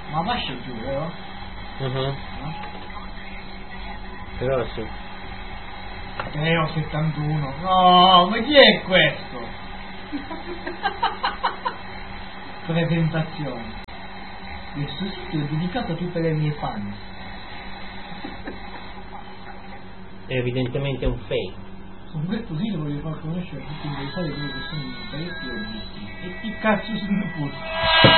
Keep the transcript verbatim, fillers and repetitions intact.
Ma fascia giù, vero? Uh-huh. No? Però sì. Eh, ho settantuno. No, ma chi è questo? Presentazione. Questo sito è dedicato a tutte le mie fan. È evidentemente un fake. Con questo sito voglio far conoscere a tutti i interessati quelli che sono i paesi e obiettivi. E chi cazzo sono pure?